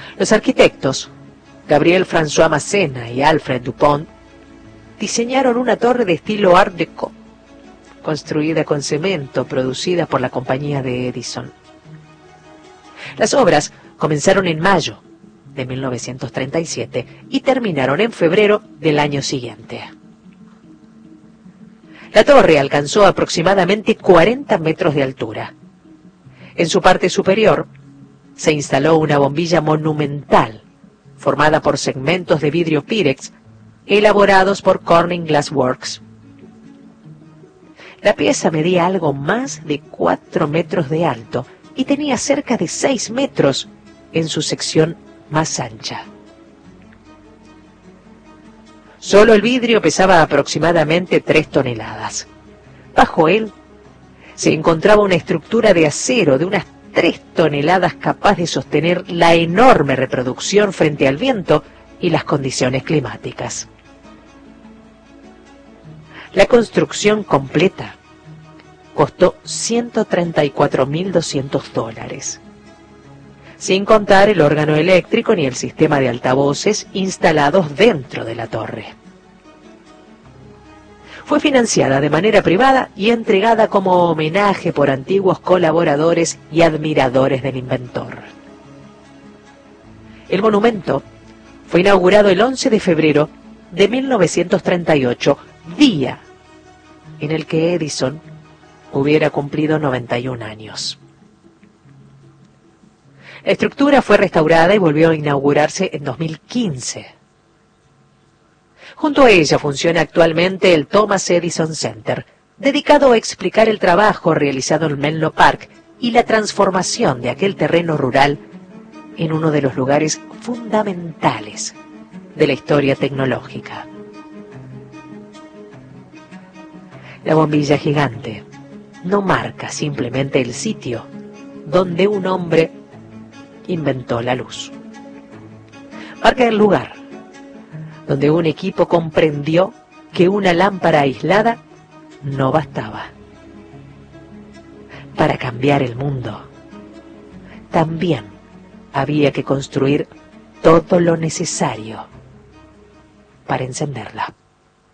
Los arquitectos, Gabriel François Masséna y Alfred Dupont, diseñaron una torre de estilo Art Deco, construida con cemento, producida por la compañía de Edison. Las obras comenzaron en mayo de 1937 y terminaron en febrero del año siguiente. La torre alcanzó aproximadamente 40 metros de altura. En su parte superior se instaló una bombilla monumental formada por segmentos de vidrio Pyrex elaborados por Corning Glass Works. La pieza medía algo más de 4 metros de alto y tenía cerca de 6 metros en su sección más ancha. Solo el vidrio pesaba aproximadamente 3 toneladas. Bajo él se encontraba una estructura de acero de unas 3 toneladas capaz de sostener la enorme reproducción frente al viento y las condiciones climáticas. La construcción completa costó $134.200, sin contar el órgano eléctrico ni el sistema de altavoces instalados dentro de la torre. Fue financiada de manera privada y entregada como homenaje por antiguos colaboradores y admiradores del inventor. El monumento fue inaugurado el 11 de febrero de 1938, día en el que Edison hubiera cumplido 91 años. La estructura fue restaurada y volvió a inaugurarse en 2015. Junto a ella funciona actualmente el Thomas Edison Center, dedicado a explicar el trabajo realizado en Menlo Park y la transformación de aquel terreno rural en uno de los lugares fundamentales de la historia tecnológica. La bombilla gigante no marca simplemente el sitio donde un hombre inventó la luz. Marca el lugar donde un equipo comprendió que una lámpara aislada no bastaba. Para cambiar el mundo, también había que construir todo lo necesario para encenderla.